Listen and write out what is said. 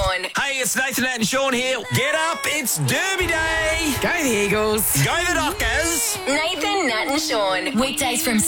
Sean. Hey, it's Nathan, Nat and Sean here. Get up, it's Derby Day. Go the Eagles. Go the Dockers. Nathan, Nat and Sean. Weekdays from